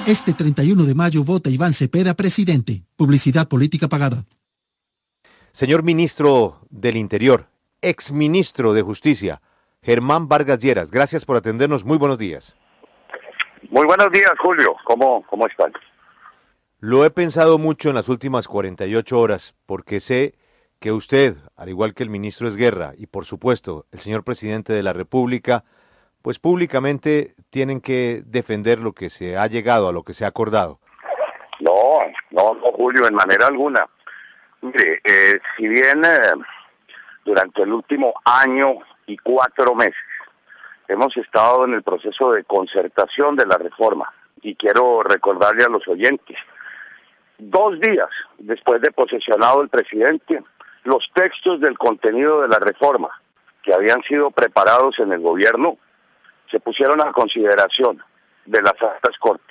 Este 31 de mayo vota Iván Cepeda presidente. Publicidad política pagada. Señor ministro del Interior, exministro de Justicia, Germán Vargas Lleras, gracias por atendernos. Muy buenos días. Muy buenos días, Julio. ¿Cómo están? Lo he pensado mucho en las últimas 48 horas, porque sé que usted, al igual que el ministro Esguerra y por supuesto el señor presidente de la República, pues públicamente tienen que defender lo que se ha llegado, a lo que se ha acordado. No, Julio, en manera alguna. Mire, si bien durante el último año y 4 meses hemos estado en el proceso de concertación de la reforma, y quiero recordarle a los oyentes, 2 días después de posesionado el presidente, los textos del contenido de la reforma que habían sido preparados en el gobierno se pusieron a consideración de las altas cortes.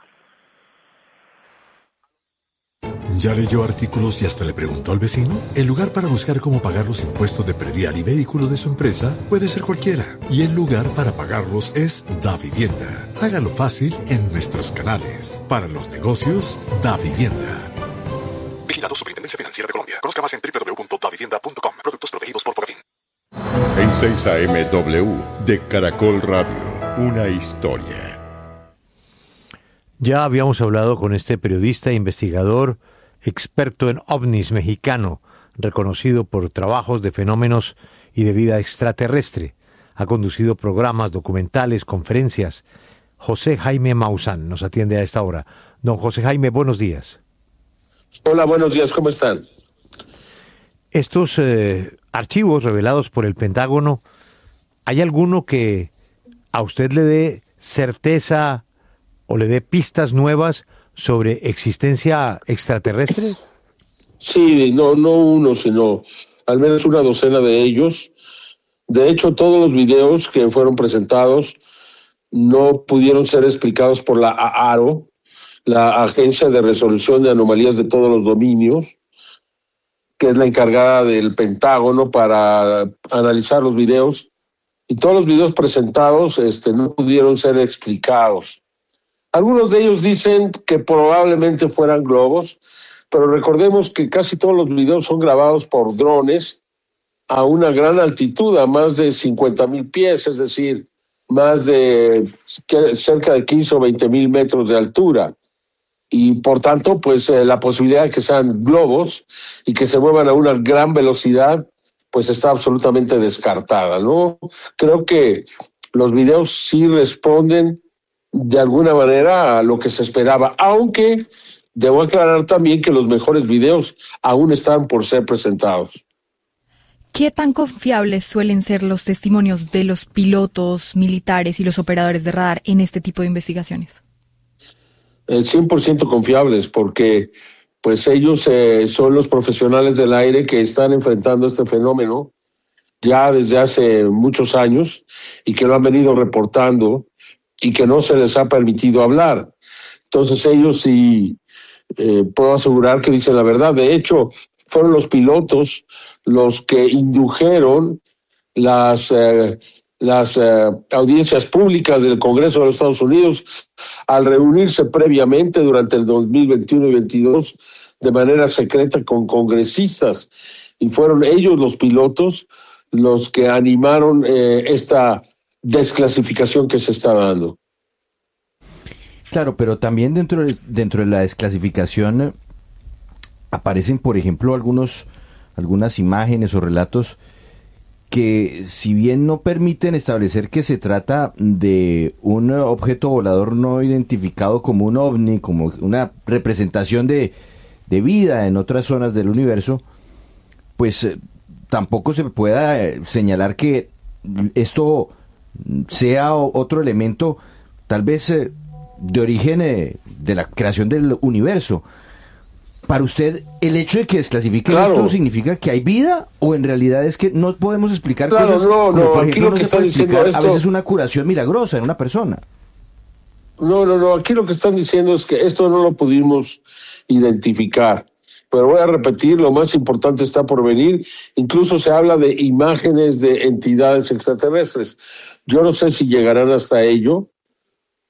¿Ya leyó artículos y hasta le preguntó al vecino? El lugar para buscar cómo pagar los impuestos de predial y vehículos de su empresa puede ser cualquiera. Y el lugar para pagarlos es Davivienda. Hágalo fácil en nuestros canales. Para los negocios, Davivienda. Vigilado Superintendencia Financiera de Colombia. Conozca más en www.davivienda.com. Productos protegidos por Fogafín. En 6 AM/W de Caracol Radio, una historia. Ya habíamos hablado con este periodista e investigador, experto en ovnis mexicano, reconocido por trabajos de fenómenos y de vida extraterrestre. Ha conducido programas, documentales, conferencias. José Jaime Maussan nos atiende a esta hora. Don José Jaime, buenos días. Hola, buenos días, ¿cómo están? Estos archivos revelados por el Pentágono, ¿hay alguno que a usted le dé certeza o le dé pistas nuevas sobre existencia extraterrestre? Sí, no uno, sino al menos una docena de ellos. De hecho, todos los videos que fueron presentados no pudieron ser explicados por la AARO, la Agencia de Resolución de Anomalías de Todos los Dominios, que es la encargada del Pentágono para analizar los videos. Y todos los videos presentados no pudieron ser explicados. Algunos de ellos dicen que probablemente fueran globos, pero recordemos que casi todos los videos son grabados por drones a una gran altitud, a más de 50,000 pies, es decir, más de cerca de 15 o 20,000 metros de altura. Y por tanto, pues la posibilidad de que sean globos y que se muevan a una gran velocidad, pues está absolutamente descartada, ¿no? Creo que los videos sí responden de alguna manera a lo que se esperaba, aunque debo aclarar también que los mejores videos aún están por ser presentados. ¿Qué tan confiables suelen ser los testimonios de los pilotos militares y los operadores de radar en este tipo de investigaciones? 100% confiables, porque pues ellos son los profesionales del aire que están enfrentando este fenómeno ya desde hace muchos años y que lo han venido reportando y que no se les ha permitido hablar. Entonces ellos sí puedo asegurar que dicen la verdad. De hecho, fueron los pilotos los que indujeron las audiencias públicas del Congreso de los Estados Unidos al reunirse previamente durante el 2021 y 2022 de manera secreta con congresistas. Y fueron ellos los pilotos los que animaron esta desclasificación que se está dando. Claro, pero también dentro de la desclasificación aparecen, por ejemplo, algunas imágenes o relatos que, si bien no permiten establecer que se trata de un objeto volador no identificado como un ovni, como una representación de vida en otras zonas del universo, pues tampoco se pueda señalar que esto sea otro elemento, tal vez de origen de la creación del universo. Para usted, ¿el hecho de que desclasifiquen esto significa que hay vida o en realidad es que no podemos explicar cosas como, por ejemplo, no se puede explicar a veces una curación milagrosa en una persona? No, aquí lo que están diciendo es que esto no lo pudimos identificar. Pero voy a repetir, lo más importante está por venir. Incluso se habla de imágenes de entidades extraterrestres. Yo no sé si llegarán hasta ello,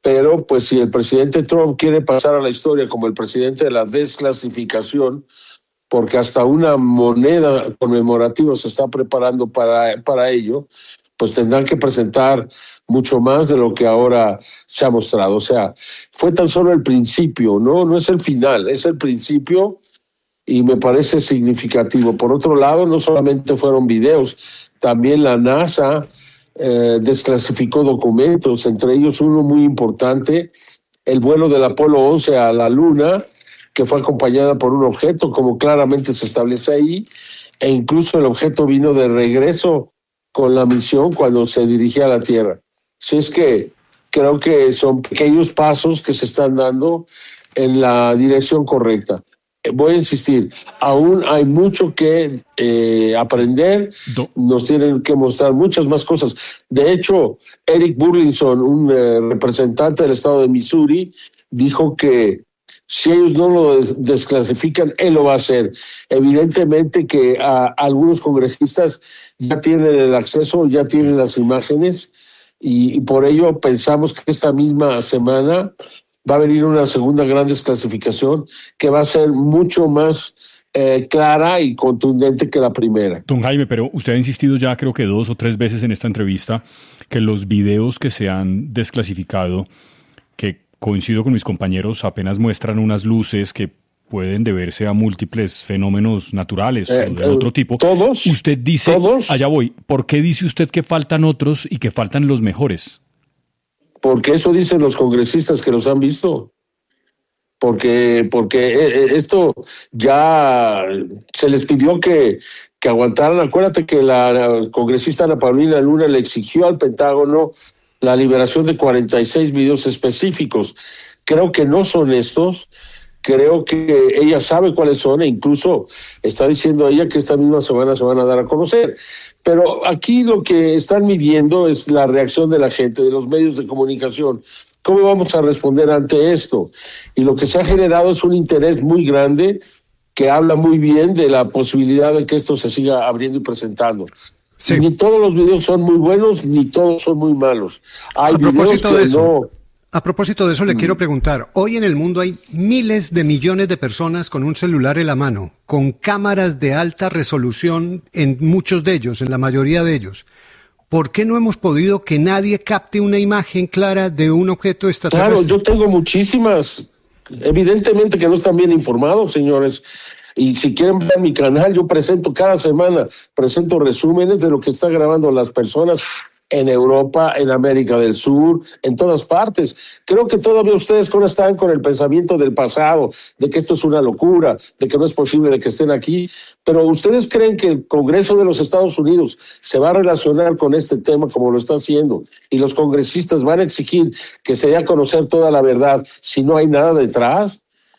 pero pues si el presidente Trump quiere pasar a la historia como el presidente de la desclasificación, porque hasta una moneda conmemorativa se está preparando para ello, pues tendrán que presentar mucho más de lo que ahora se ha mostrado. O sea, fue tan solo el principio, no es el final, es el principio, y me parece significativo. Por otro lado, no solamente fueron videos, también la NASA desclasificó documentos, entre ellos uno muy importante, el vuelo del Apolo 11 a la Luna, que fue acompañada por un objeto, como claramente se establece ahí, e incluso el objeto vino de regreso con la misión cuando se dirigía a la Tierra. Así es que creo que son pequeños pasos que se están dando en la dirección correcta. Voy a insistir, aún hay mucho que aprender, nos tienen que mostrar muchas más cosas. De hecho, Eric Burlinson, un representante del estado de Missouri, dijo que si ellos no lo desclasifican, él lo va a hacer. Evidentemente que algunos congresistas ya tienen el acceso, ya tienen las imágenes, y por ello pensamos que esta misma semana va a venir una segunda gran desclasificación que va a ser mucho más clara y contundente que la primera. Don Jaime, pero usted ha insistido ya creo que 2 o 3 veces en esta entrevista que los videos que se han desclasificado, que coincido con mis compañeros, apenas muestran unas luces que pueden deberse a múltiples fenómenos naturales o de otro tipo. ¿Todos? Usted dice, ¿todos? Allá voy, ¿por qué dice usted que faltan otros y que faltan los mejores? Porque eso dicen los congresistas que los han visto. Porque esto ya se les pidió que aguantaran. Acuérdate que la congresista Ana Paulina Luna le exigió al Pentágono la liberación de 46 videos específicos. Creo que no son estos. Creo que ella sabe cuáles son, e incluso está diciendo ella que esta misma semana se van a dar a conocer. Pero aquí lo que están midiendo es la reacción de la gente, de los medios de comunicación. ¿Cómo vamos a responder ante esto? Y lo que se ha generado es un interés muy grande que habla muy bien de la posibilidad de que esto se siga abriendo y presentando. Sí. Ni todos los videos son muy buenos, ni todos son muy malos. Hay videos que no... A propósito de eso, le quiero preguntar, hoy en el mundo hay miles de millones de personas con un celular en la mano, con cámaras de alta resolución en muchos de ellos, en la mayoría de ellos. ¿Por qué no hemos podido que nadie capte una imagen clara de un objeto extraterrestre? Claro, yo tengo muchísimas. Evidentemente que no están bien informados, señores. Y si quieren ver mi canal, yo presento cada semana, presento resúmenes de lo que están grabando las personas en Europa, en América del Sur, en todas partes. Creo que todavía ustedes están con el pensamiento del pasado, de que esto es una locura, de que no es posible de que estén aquí, pero ¿ustedes creen que el Congreso de los Estados Unidos se va a relacionar con este tema como lo está haciendo? Y los congresistas van a exigir que se dé a conocer toda la verdad si no hay nada detrás.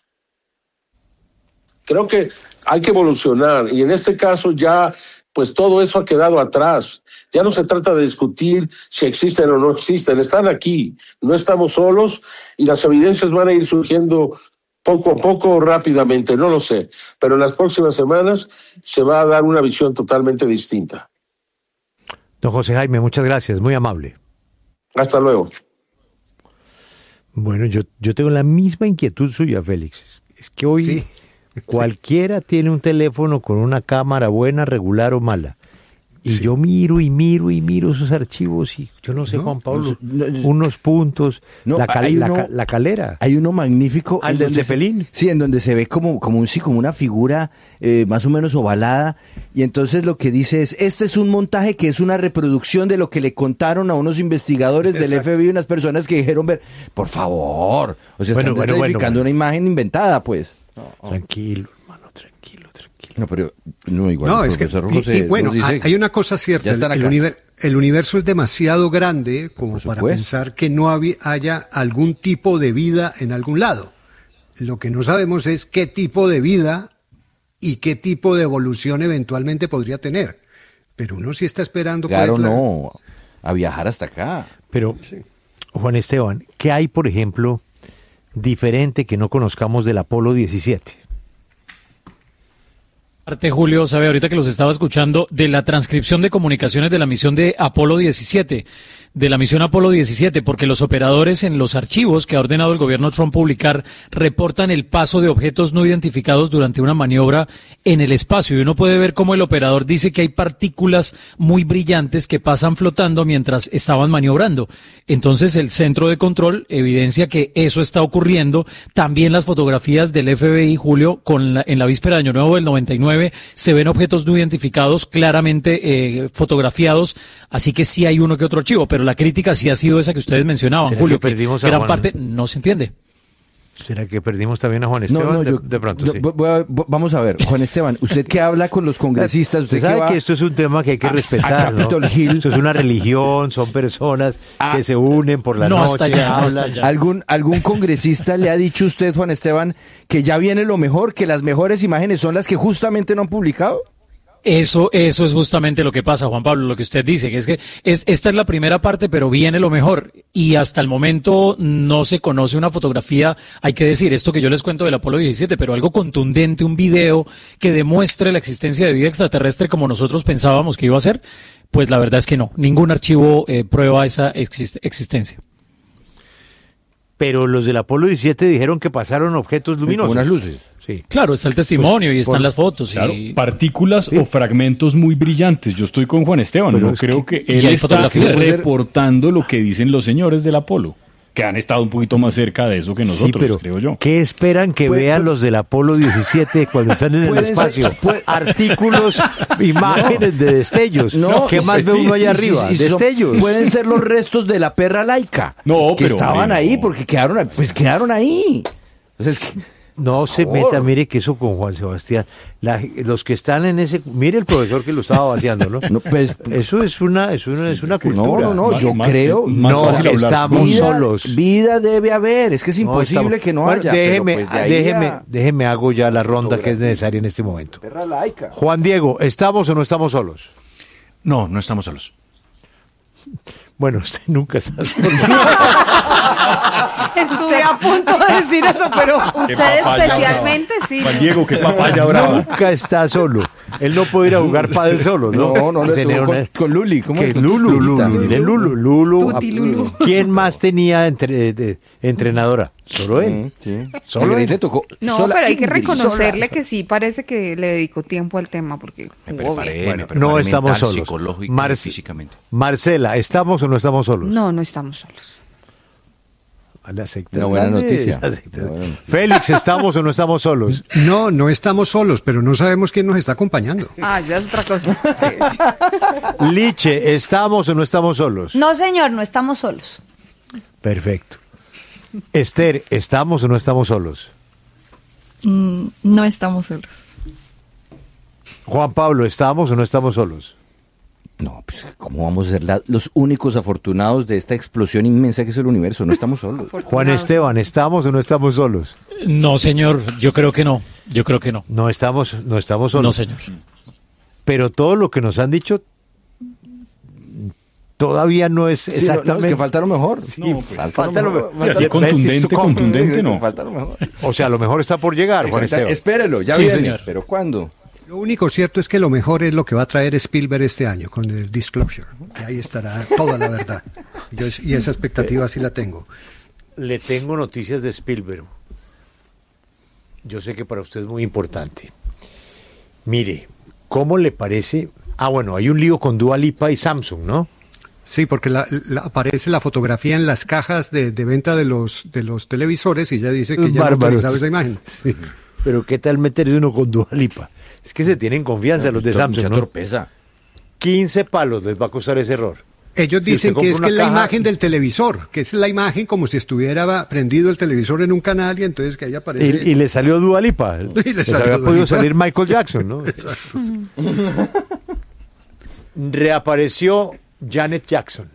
Creo que hay que evolucionar, y en este caso ya pues todo eso ha quedado atrás. Ya no se trata de discutir si existen o no existen, están aquí, no estamos solos, y las evidencias van a ir surgiendo poco a poco, rápidamente, no lo sé, pero en las próximas semanas se va a dar una visión totalmente distinta. Don José Jaime, muchas gracias, muy amable. Hasta luego. Bueno, yo tengo la misma inquietud suya, Félix. Es que hoy... Sí. Cualquiera tiene un teléfono con una cámara buena, regular o mala. Y sí. Yo miro esos archivos y yo no sé, Juan Pablo, unos puntos, la calera. Hay uno magnífico. ¿Al del Zeppelin? Sí, en donde se ve como una figura más o menos ovalada. Y entonces lo que dice es, este es un montaje que es una reproducción de lo que le contaron a unos investigadores del FBI, unas personas que dijeron ver, por favor. O sea, están desclasificando una imagen inventada, pues. No. Tranquilo, hermano, tranquilo. No, pero no igual. No, es que bueno, hay una cosa cierta. El universo es demasiado grande como para pensar que no haya algún tipo de vida en algún lado. Lo que no sabemos es qué tipo de vida y qué tipo de evolución eventualmente podría tener. Pero uno sí está esperando. Claro, a viajar hasta acá. Pero, sí. Juan Esteban, ¿qué hay, por ejemplo, diferente que no conozcamos del Apolo 17? Julio, sabe, ahorita que los estaba escuchando, de la transcripción de comunicaciones de la misión de Apolo 17, de la misión Apolo 17, porque los operadores en los archivos que ha ordenado el gobierno Trump publicar reportan el paso de objetos no identificados durante una maniobra en el espacio. Y uno puede ver cómo el operador dice que hay partículas muy brillantes que pasan flotando mientras estaban maniobrando. Entonces el centro de control evidencia que eso está ocurriendo. También las fotografías del FBI, Julio, en la víspera de Año Nuevo del 99, se ven objetos no identificados claramente fotografiados, así que sí hay uno que otro archivo, pero la crítica sí ha sido esa que ustedes mencionaban, Julio, que gran parte no se entiende. ¿Será que perdimos también a Juan Esteban? De pronto, sí. Vamos a ver, Juan Esteban, usted que habla con los congresistas, usted sabe que esto es un tema que hay que respetar, ¿no? Esto es una religión, son personas que se unen por la noche, hablan. ¿Algún congresista le ha dicho a usted, Juan Esteban, que ya viene lo mejor, que las mejores imágenes son las que justamente no han publicado? Eso es justamente lo que pasa, Juan Pablo, lo que usted dice, que esta es la primera parte, pero viene lo mejor. Y hasta el momento no se conoce una fotografía, hay que decir, esto que yo les cuento del Apolo 17, pero algo contundente, un video que demuestre la existencia de vida extraterrestre como nosotros pensábamos que iba a ser, pues la verdad es que no. Ningún archivo prueba esa existencia. Pero los del Apolo 17 dijeron que pasaron objetos luminosos. Unas luces. Sí. Claro, está el testimonio y están las fotos. Claro, partículas o fragmentos muy brillantes. Yo estoy con Juan Esteban, pero no creo que él está reportando lo que dicen los señores del Apolo, que han estado un poquito más cerca de eso que nosotros, creo yo. ¿Qué esperan que vean los del Apolo 17 cuando están en el espacio? Artículos, imágenes de destellos. ¿Qué más ve uno allá arriba? Destellos. Pueden ser los restos de la perra laica. Que estaban ahí porque quedaron ahí. Entonces, no se meta, mire que eso con Juan Sebastián, los que están en ese, mire el profesor que lo estaba vaciando, ¿no? Pues, eso es una cultura. No, yo creo, no estamos solos. Vida debe haber, es que es imposible que no haya. Déjeme hago ya la ronda que es necesaria en este momento. Perra laica. Juan Diego, ¿estamos o no estamos solos? No estamos solos. Bueno, usted nunca está solo. Estuve a punto de decir eso, pero usted especialmente sí. Juan Diego, qué papaya brava. Nunca está solo. Él no puede ir a jugar pádel solo, ¿no? No le tuvo con Luli. ¿Cómo es? Lulu. ¿Quién más tenía entrenadora? Solo él. Sí. Solo él. No, pero hay que reconocerle que sí parece que le dedicó tiempo al tema porque no estamos solos. Psicológica y físicamente. Marcela, ¿estamos o no estamos solos? No estamos solos. Una buena noticia. Félix, ¿estamos o no estamos solos? No estamos solos, pero no sabemos quién nos está acompañando. Ya es otra cosa. Liche, ¿estamos o no estamos solos? No, señor, no estamos solos. Perfecto. Esther, ¿estamos o no estamos solos? No estamos solos. Juan Pablo, ¿estamos o no estamos solos? No, pues ¿cómo vamos a ser los únicos afortunados de esta explosión inmensa que es el universo? No estamos solos. Juan Esteban, ¿estamos o no estamos solos? No, señor, yo creo que no. No estamos solos. No, señor. Pero todo lo que nos han dicho todavía no es exactamente. Es que falta lo mejor. Sí, falta lo mejor. Contundente no. Falta lo mejor. O sea, lo mejor está por llegar, Juan Esteban. Espérelo, ya viene. Señor. ¿Pero cuándo? Lo único cierto es que lo mejor es lo que va a traer Spielberg este año con el Disclosure. Y ahí estará toda la verdad. Y esa expectativa sí la tengo. Le tengo noticias de Spielberg. Yo sé que para usted es muy importante. Mire, ¿cómo le parece? Bueno, hay un lío con Dua Lipa y Samsung, ¿no? Sí, porque aparece la fotografía en las cajas de venta de los televisores y ya dice que ya no utilizaba esa imagen. Sí. Pero ¿qué tal meterse uno con Dua Lipa? Es que se tienen confianza los de Samsung, ¿no? Torpeza. 15 palos les va a costar ese error. Ellos dicen que es la imagen del televisor, que es la imagen como si estuviera prendido el televisor en un canal y entonces que ahí aparece... Y le salió Dua Lipa. Les había podido salir Michael Jackson, ¿no? Exacto. Sí. Reapareció Janet Jackson.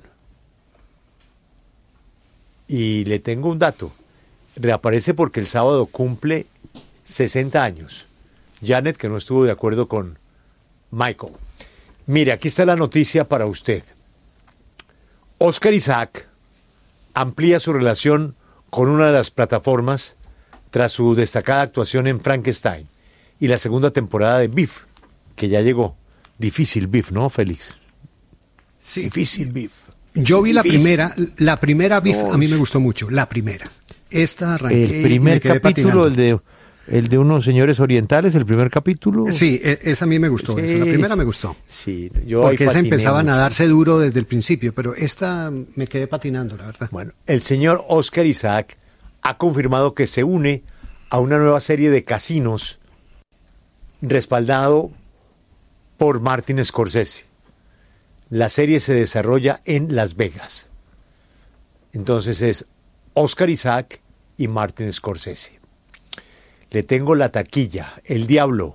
Y le tengo un dato. Reaparece porque el sábado cumple 60 años. Janet, que no estuvo de acuerdo con Michael. Mire, aquí está la noticia para usted. Oscar Isaac amplía su relación con una de las plataformas tras su destacada actuación en Frankenstein. y la segunda temporada de Beef, que ya llegó. Difícil Beef, ¿no, Félix? Sí. Difícil Beef. Yo vi la primera Beef, a mí me gustó mucho, la primera. Esta arranqué. El primer capítulo, el de unos señores orientales, el primer capítulo. Sí, esa a mí me gustó, sí, la primera me gustó. Sí, porque esa empezaban a darse duro desde el principio, pero esta me quedé patinando, la verdad. Bueno, el señor Oscar Isaac ha confirmado que se une a una nueva serie de casinos respaldado por Martin Scorsese. La serie se desarrolla en Las Vegas. Entonces es Oscar Isaac y Martin Scorsese. Le tengo la taquilla, El Diablo,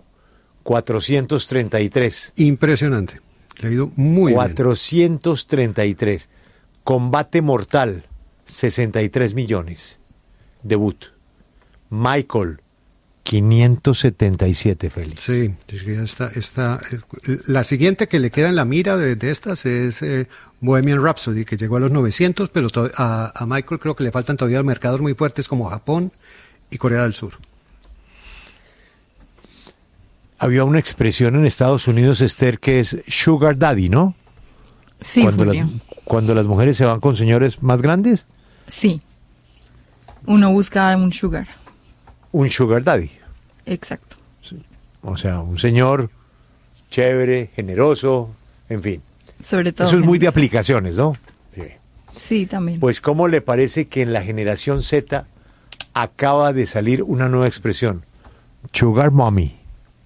433. Impresionante, le ha ido muy 433. Combate Mortal, 63 millones. Debut. Michael, 577, Félix. Sí, es que ya está. La siguiente que le queda en la mira de estas es Bohemian Rhapsody, que llegó a los 900, pero a Michael creo que le faltan todavía mercados muy fuertes como Japón y Corea del Sur. Había una expresión en Estados Unidos, Esther, que es Sugar Daddy, ¿no? Sí, cuando las mujeres se van con señores más grandes. Sí. Uno busca un sugar. Un Sugar Daddy. Exacto. Sí. O sea, un señor chévere, generoso, en fin. Sobre todo. Eso es muy de aplicaciones, ¿no? Sí. Sí, también. Pues, ¿cómo le parece que en la generación Z acaba de salir una nueva expresión? Sugar Mommy.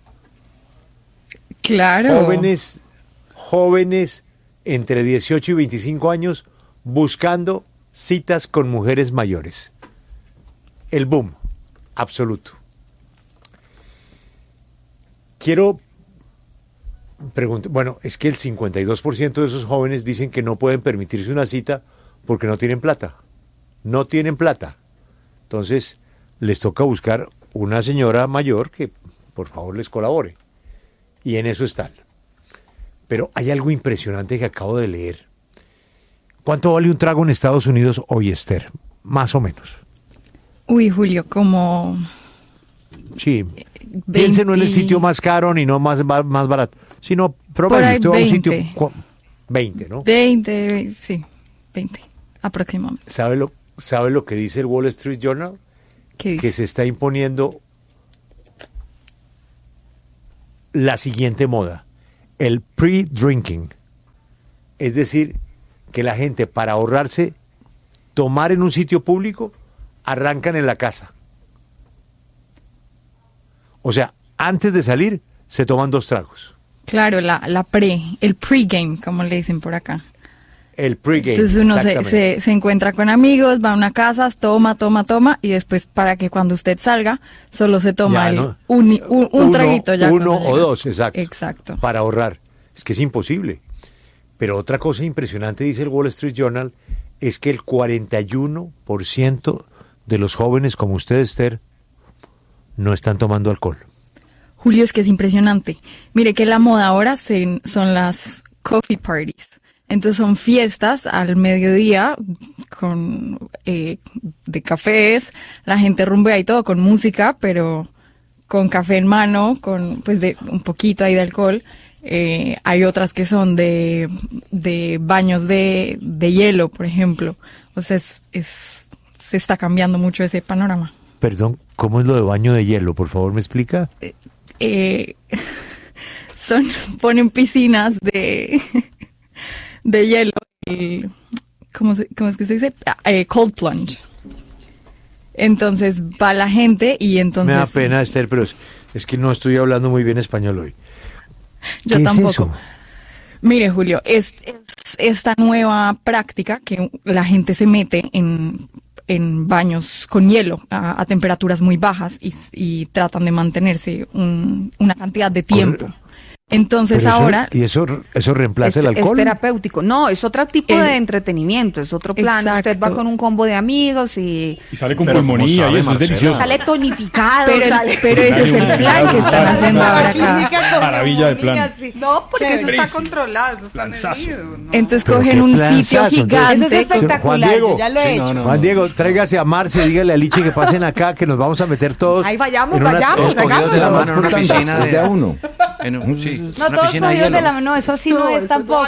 Claro. Jóvenes entre 18 y 25 años buscando citas con mujeres mayores. El boom absoluto. Quiero preguntar, bueno, es que el 52% de esos jóvenes dicen que no pueden permitirse una cita porque no tienen plata. No tienen plata. Entonces, les toca buscar una señora mayor que por favor les colabore. Y en eso están. Pero hay algo impresionante que acabo de leer. ¿Cuánto vale un trago en Estados Unidos hoy, Esther? Más o menos. Uy, Julio, como... Sí. 20... Piense no en el sitio más caro ni no más barato, sino probablemente usted va a un sitio... 20, ¿no? 20, sí, 20 aproximadamente. ¿Sabe lo que dice el Wall Street Journal? ¿Qué dice? Que se está imponiendo la siguiente moda, el pre-drinking. Es decir, que la gente, para ahorrarse tomar en un sitio público, arrancan en la casa. O sea, antes de salir, se toman 2 tragos. Claro, el pre-game, como le dicen por acá. El pre-game. Entonces uno se encuentra con amigos, va a una casa, toma, y después para que cuando usted salga, solo se toma un traguito ya. Uno o 2, exacto. Exacto. Para ahorrar. Es que es imposible. Pero otra cosa impresionante, dice el Wall Street Journal, es que el 41% de los jóvenes como usted, Esther, no están tomando alcohol. Julio, es que es impresionante. Mire que la moda ahora son las coffee parties. Entonces son fiestas al mediodía con de cafés, la gente rumbea y todo con música, pero con café en mano, con pues de un poquito ahí de alcohol. Hay otras que son de baños de hielo, por ejemplo. O sea, se está cambiando mucho ese panorama. Perdón, ¿cómo es lo de baño de hielo? Por favor, ¿me explica? Ponen piscinas de hielo. ¿Cómo es que se dice? Cold plunge. Entonces va la gente y entonces... Me da pena, Esther, pero es que no estoy hablando muy bien español hoy. Yo tampoco. ¿Es eso? Mire, Julio, es esta nueva práctica que la gente se mete en baños con hielo a temperaturas muy bajas y tratan de mantenerse una cantidad de tiempo. Entonces ahora... ¿Y eso reemplaza el alcohol? Es terapéutico. No, es otro tipo de entretenimiento, es otro plan. Exacto. Usted va con un combo de amigos y sale con pulmonía y eso es delicioso. Sale tonificado. Pero ese es el plan que están haciendo ahora acá. Maravilla de plan. No, porque eso está controlado, eso está medido. ¿No? Entonces cogen un sitio gigante. Eso es espectacular. Juan Diego, ya lo he hecho. Juan Diego, tráigase a Marce, dígale a Lichi que pasen acá, que nos vamos a meter todos. Ahí vayamos. De la mano en una piscina de a uno. No todos cogidos de la mano, eso así no es tampoco.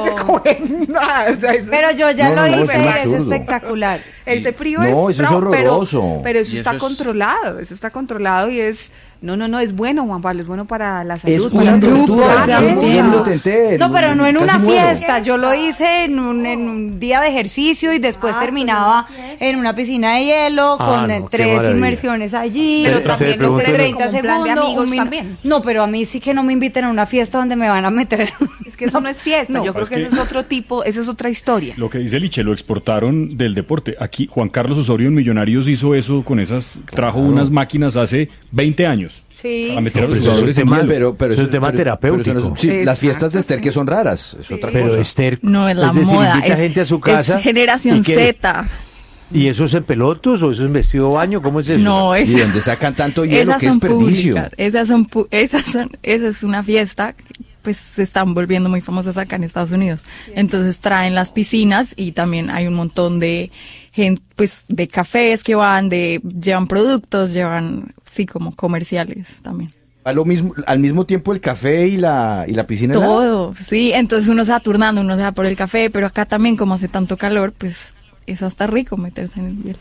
Pero yo ya lo hice y es espectacular. Ese frío no, eso es horroroso. Pero eso está controlado, y es... No, es bueno, Juan Pablo, es bueno para la salud. Es un grupo, no, pero no en una fiesta. Yo lo hice en un día de ejercicio y después terminaba en una piscina de hielo con 3 inmersiones allí. Pero también los 30 segundos de amigos también. No, pero a mí sí que no me inviten a una fiesta donde me van a meter. Es que eso no es fiesta. Yo creo que ese es otro tipo, esa es otra historia. Lo que dice Liche, lo exportaron del deporte. Aquí Juan Carlos Osorio en Millonarios hizo eso con trajo unas máquinas hace 20 años. Sí. A meter a los jugadores en hielo. Pero es un tema terapéutico. Las fiestas de Esther que son raras, es otra cosa. Pero Esther no es la moda, invita gente a su casa. Es generación Z. ¿Y eso es en pelotos o eso es en vestido de baño? ¿Cómo es eso? No, ¿Y de dónde sacan tanto hielo? ¡Qué desperdicio! Esa es una fiesta, pues se están volviendo muy famosas acá en Estados Unidos. Entonces traen las piscinas y también hay un montón de gente, pues de cafés que llevan productos, como comerciales también. Al mismo tiempo el café y la piscina. Todo, sí, entonces uno se va turnando, uno se va por el café, pero acá también como hace tanto calor, pues es hasta rico meterse en el hielo.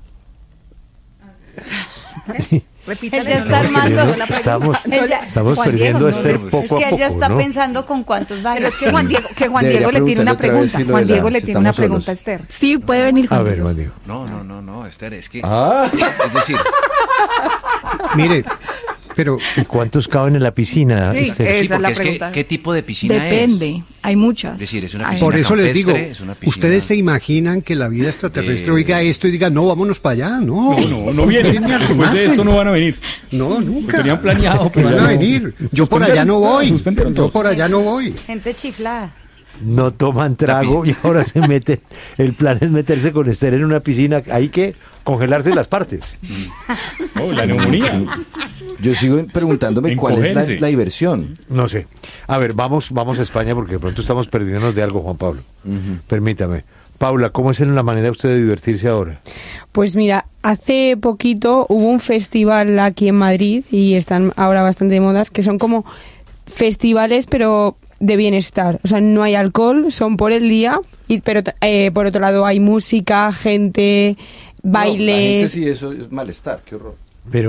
Repítale, estamos perdiendo a Esther poco a poco. Es que ella está pensando con cuántos va. Pero es que Juan Diego le tiene una pregunta. Juan Diego le tiene una pregunta a Esther. Sí, puede venir Juan Diego. A ver, Juan Diego. No, Esther, es que... Es decir... Mire, pero... ¿Y cuántos caben en la piscina, sí, Esther? Esa es la pregunta. ¿Qué tipo de piscina Depende, hay muchas. Es decir, es una piscina por eso les digo, piscina... ustedes se imaginan que la vida extraterrestre oiga esto y diga, no, vámonos para allá, no vienen, después de esto no van a venir. No, nunca. Lo tenían planeado, pero van a venir. Yo por allá no voy. Gente chiflada. No toman trago y ahora el plan es meterse con Esther en una piscina, hay que congelarse las partes. La neumonía. Yo sigo preguntándome cuál es la diversión. No sé. A ver, vamos a España porque de pronto estamos perdiéndonos de algo, Juan Pablo. Permítame. Paula, ¿cómo es la manera de usted de divertirse ahora? Pues mira, hace poquito hubo un festival aquí en Madrid y están ahora bastante de modas, que son como festivales pero de bienestar. O sea, no hay alcohol, son por el día, pero por otro lado hay música, gente, bailes... No, la gente sí, eso es malestar, qué horror.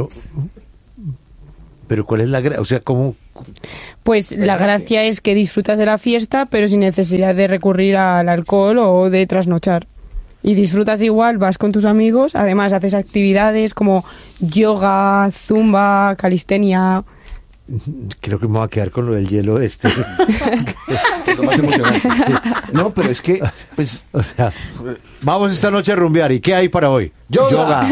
Pero ¿cuál es la gracia? O sea, ¿cómo...? Pues la gracia es que disfrutas de la fiesta, pero sin necesidad de recurrir al alcohol o de trasnochar. Y disfrutas igual, vas con tus amigos, además haces actividades como yoga, zumba, calistenia... Creo que me voy a quedar con lo del hielo Es lo más emocionante. No, pero es que... Pues, o sea, vamos esta noche a rumbear. ¿Y qué hay para hoy? Yoga.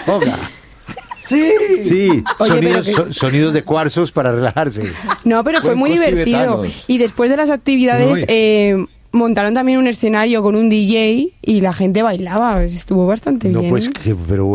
Sí, oye, sonidos de cuarzos para relajarse. No, pero fue muy divertido. Y después de las actividades montaron también un escenario con un DJ y la gente bailaba. Estuvo bastante bien. No, pues, pero